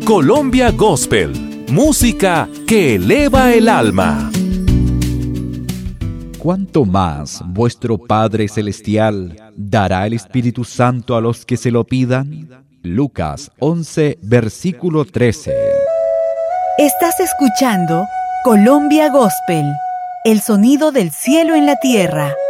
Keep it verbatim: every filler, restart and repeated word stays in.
Colombia Gospel, música que eleva el alma. ¿Cuánto más vuestro Padre Celestial dará el Espíritu Santo a los que se lo pidan? Lucas once, versículo trece. Estás escuchando Colombia Gospel, el sonido del cielo en la tierra.